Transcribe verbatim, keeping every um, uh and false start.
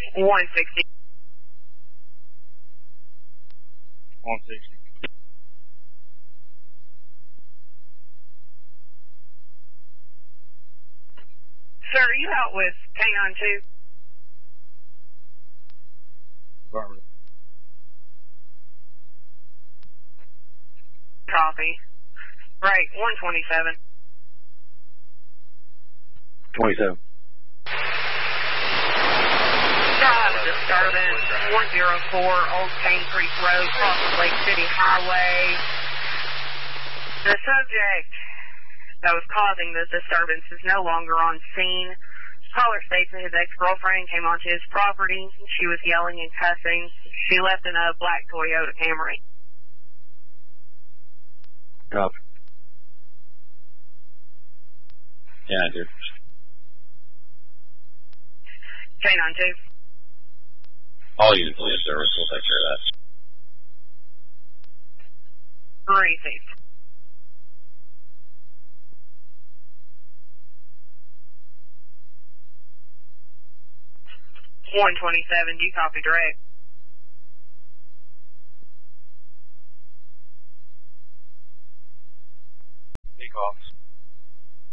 one sixty. one sixty. Sir, are you out with K nine two? Affirmative. Copy. Right, one twenty-seven. twenty-seven. Drive a disturbance, one oh four Old Cane Creek Road, cross of Lake City Highway. The subject that was causing this disturbance is no longer on scene. Caller states that his ex-girlfriend came onto his property. She was yelling and cussing. She left in a black Toyota Camry. Copy. Yeah, I do. K nine two. All unit police service will take care of that. Received. one twenty-seven, do you copy direct? Take off.